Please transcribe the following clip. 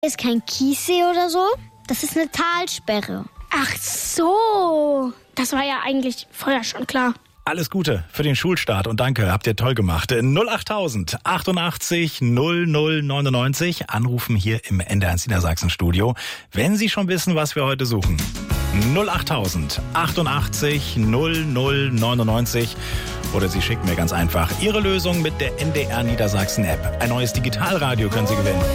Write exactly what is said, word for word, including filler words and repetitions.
Ist kein Kiessee oder so. Das ist eine Talsperre. Ach so. Das war ja eigentlich vorher schon klar. Alles Gute für den Schulstart und danke, habt ihr toll gemacht. null achttausend achtundachtzig null null neunundneunzig anrufen hier im N D R eins Niedersachsen Studio, wenn Sie schon wissen, was wir heute suchen. null achttausend achtundachtzig null null neunundneunzig oder Sie schicken mir ganz einfach Ihre Lösung mit der N D R Niedersachsen App. Ein neues Digitalradio können Sie gewinnen.